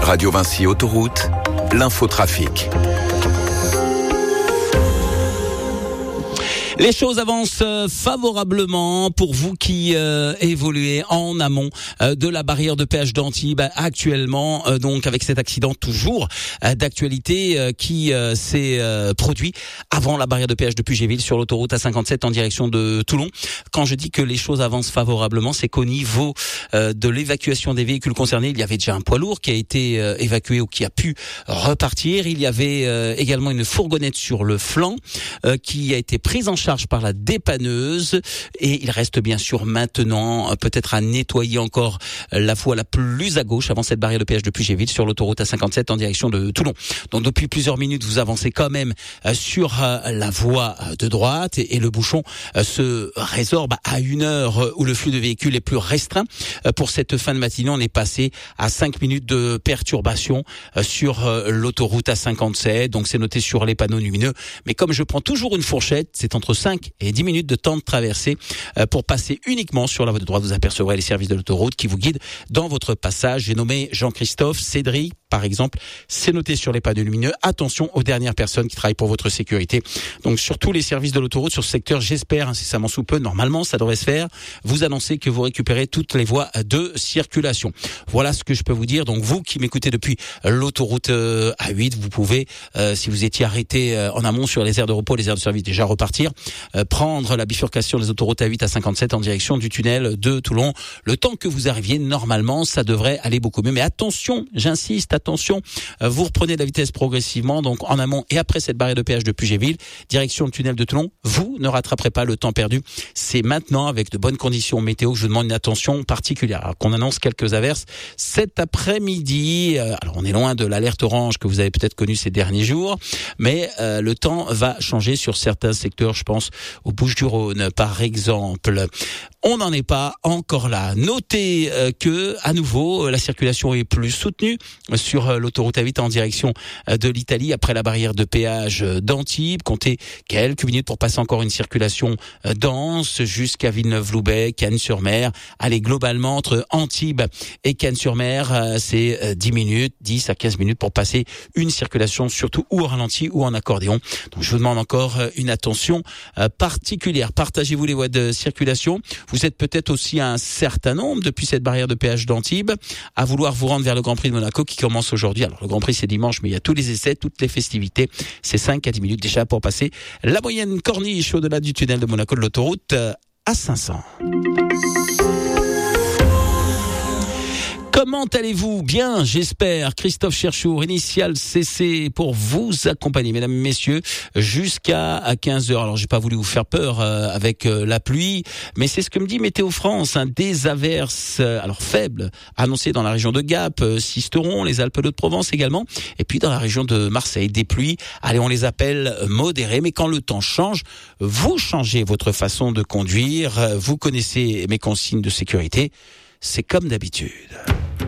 Radio Vinci Autoroute, l'infotrafic. Les choses avancent favorablement pour vous qui évoluez en amont de la barrière de péage d'Antibes actuellement, donc avec cet accident toujours d'actualité qui s'est produit avant la barrière de péage de Pugéville sur l'autoroute A57 en direction de Toulon. Quand je dis que les choses avancent favorablement, c'est qu'au niveau de l'évacuation des véhicules concernés, il y avait déjà un poids lourd qui a été évacué ou qui a pu repartir. Il y avait également une fourgonnette sur le flanc qui a été prise en charge par la dépanneuse, et il reste bien sûr maintenant peut-être à nettoyer encore la voie la plus à gauche avant cette barrière de péage de Pugéville sur l'autoroute A57 en direction de Toulon. Donc depuis plusieurs minutes vous avancez quand même sur la voie de droite et le bouchon se résorbe à une heure où le flux de véhicules est plus restreint. Pour cette fin de matinée, on est passé à 5 minutes de perturbation sur l'autoroute A57, donc c'est noté sur les panneaux lumineux, mais comme je prends toujours une fourchette, c'est entre 5 et 10 minutes de temps de traversée pour passer uniquement sur la voie de droite. Vous apercevrez les services de l'autoroute qui vous guident dans votre passage. J'ai nommé Jean-Christophe, Cédric, par exemple, c'est noté sur les panneaux lumineux. Attention aux dernières personnes qui travaillent pour votre sécurité. Donc sur tous les services de l'autoroute, sur ce secteur, j'espère incessamment sous peu, normalement ça devrait se faire, vous annoncez que vous récupérez toutes les voies de circulation. Voilà ce que je peux vous dire. Donc vous qui m'écoutez depuis l'autoroute A8, vous pouvez, si vous étiez arrêté en amont sur les aires de repos, les aires de service, déjà repartir, prendre la bifurcation des autoroutes A8 à 57 en direction du tunnel de Toulon. Le temps que vous arriviez, normalement, ça devrait aller beaucoup mieux. Mais attention, j'insiste, attention, vous reprenez de la vitesse progressivement, donc en amont et après cette barrière de péage de Pugéville, direction le tunnel de Toulon, vous ne rattraperez pas le temps perdu. C'est maintenant, avec de bonnes conditions météo, que je vous demande une attention particulière. Alors qu'on annonce quelques averses cet après-midi. Alors on est loin de l'alerte orange que vous avez peut-être connue ces derniers jours, mais le temps va changer sur certains secteurs, je pense aux Bouches-du-Rhône par exemple. On n'en est pas encore là. Notez que, à nouveau, la circulation est plus soutenue sur l'autoroute A8 en direction de l'Italie après la barrière de péage d'Antibes. Comptez quelques minutes pour passer encore une circulation dense jusqu'à Villeneuve-Loubet, Cannes-sur-Mer. Allez, globalement, entre Antibes et Cannes-sur-Mer, c'est 10 à 15 minutes pour passer une circulation, surtout ou au ralenti ou en accordéon. Donc, je vous demande encore une attention particulière. Partagez-vous les voies de circulation. Vous êtes peut-être aussi un certain nombre depuis cette barrière de péage d'Antibes à vouloir vous rendre vers le Grand Prix de Monaco qui commence aujourd'hui. Alors le Grand Prix c'est dimanche, mais il y a tous les essais, toutes les festivités. C'est 5 à 10 minutes déjà pour passer la moyenne corniche au-delà du tunnel de Monaco de l'autoroute à 500. Comment allez-vous? Bien, j'espère. Christophe Cherchour, Initial CC, pour vous accompagner, mesdames et messieurs, jusqu'à 15h. Alors, j'ai pas voulu vous faire peur avec la pluie, mais c'est ce que me dit Météo France, des averses alors faibles annoncées dans la région de Gap, Sisteron, les Alpes de Provence également, et puis dans la région de Marseille, des pluies. Allez, on les appelle modérées, mais quand le temps change, vous changez votre façon de conduire, vous connaissez mes consignes de sécurité, c'est comme d'habitude.